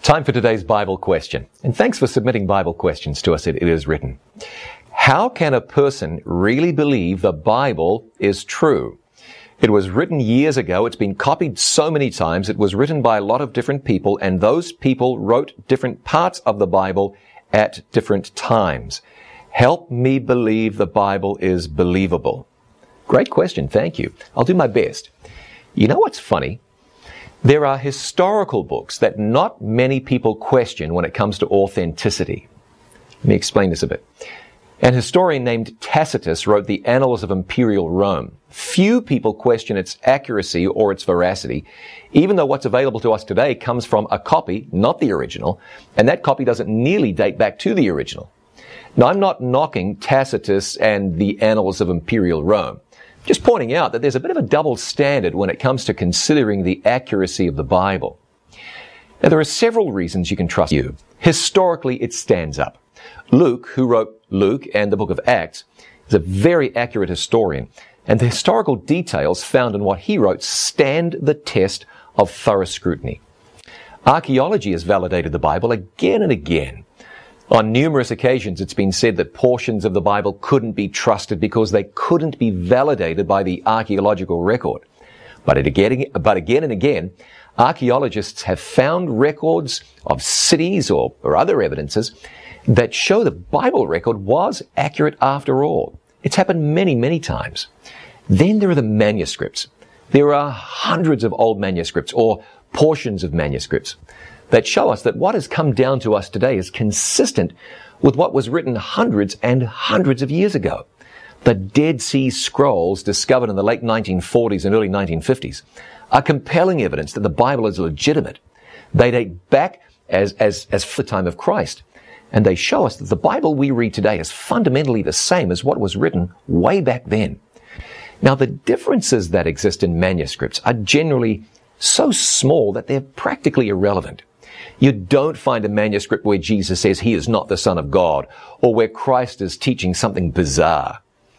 Time for today's Bible question. And thanks for submitting Bible questions to us at It Is Written. How can a person really believe the Bible is true? It was written years ago. It's been copied so many times. It was written by a lot of different people, and those people wrote different parts of the Bible at different times. Help me believe the Bible is believable. Great question. Thank you. I'll do my best. You know what's funny? There are historical books that not many people question when it comes to authenticity. Let me explain this a bit. An historian named Tacitus wrote the Annals of Imperial Rome. Few people question its accuracy or its veracity, even though what's available to us today comes from a copy, not the original, and that copy doesn't nearly date back to the original. Now, I'm not knocking Tacitus and the Annals of Imperial Rome. Just pointing out that there's a bit of a double standard when it comes to considering the accuracy of the Bible. Now, there are several reasons you can trust you. Historically, it stands up. Luke, who wrote Luke and the book of Acts, is a very accurate historian, and the historical details found in what he wrote stand the test of thorough scrutiny. Archaeology has validated the Bible again and again. On numerous occasions, it's been said that portions of the Bible couldn't be trusted because they couldn't be validated by the archaeological record. But again and again, archaeologists have found records of cities or other evidences that show the Bible record was accurate after all. It's happened many, many times. Then there are the manuscripts. There are hundreds of old manuscripts or portions of manuscripts that show us that what has come down to us today is consistent with what was written hundreds and hundreds of years ago. The Dead Sea Scrolls, discovered in the late 1940s and early 1950s, are compelling evidence that the Bible is legitimate. They date back as the time of Christ, and they show us that the Bible we read today is fundamentally the same as what was written way back then. Now, the differences that exist in manuscripts are generally so small that they're practically irrelevant. You don't find a manuscript where Jesus says he is not the Son of God, or where Christ is teaching something bizarre.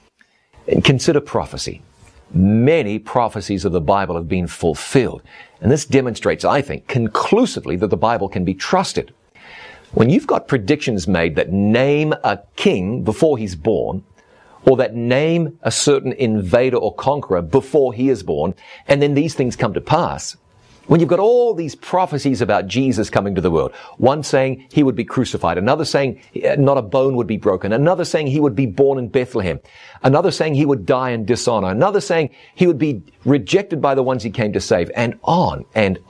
And consider prophecy. Many prophecies of the Bible have been fulfilled, and this demonstrates, I think, conclusively that the Bible can be trusted. When you've got predictions made that name a king before he's born, or that name a certain invader or conqueror before he is born, and then these things come to pass, when you've got all these prophecies about Jesus coming to the world, one saying he would be crucified, another saying not a bone would be broken, another saying he would be born in Bethlehem, another saying he would die in dishonor, another saying he would be rejected by the ones he came to save, and on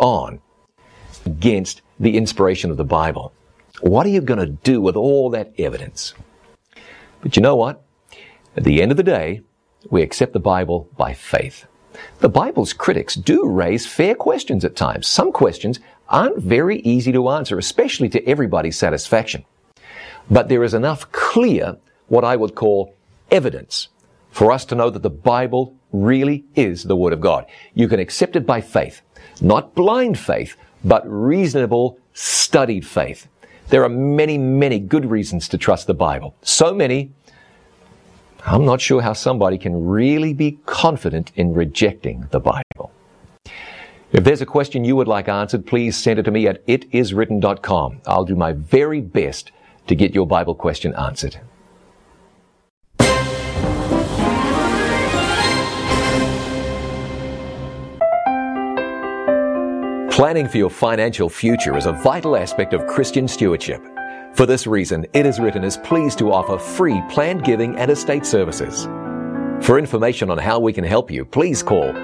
against the inspiration of the Bible. What are you going to do with all that evidence? But you know what? At the end of the day, we accept the Bible by faith. The Bible's critics do raise fair questions at times. Some questions aren't very easy to answer, especially to everybody's satisfaction. But there is enough clear, what I would call evidence, for us to know that the Bible really is the Word of God. You can accept it by faith, not blind faith, but reasonable, studied faith. There are many, many good reasons to trust the Bible. So many, I'm not sure how somebody can really be confident in rejecting the Bible. If there's a question you would like answered, please send it to me at itiswritten.com. I'll do my very best to get your Bible question answered. Planning for your financial future is a vital aspect of Christian stewardship. For this reason, It Is Written is pleased to offer free planned giving and estate services. For information on how we can help you, please call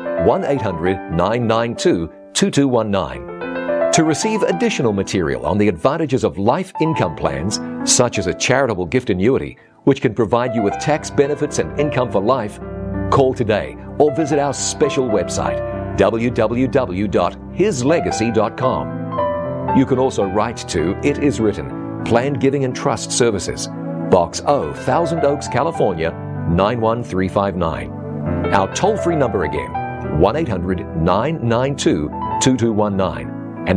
1-800-992-2219. To receive additional material on the advantages of life income plans, such as a charitable gift annuity, which can provide you with tax benefits and income for life, call today or visit our special website, www.hislegacy.com. You can also write to It Is Written, Planned Giving and Trust Services, Box O, Thousand Oaks, California, 91359. Our toll-free number again, 1-800-992-2219.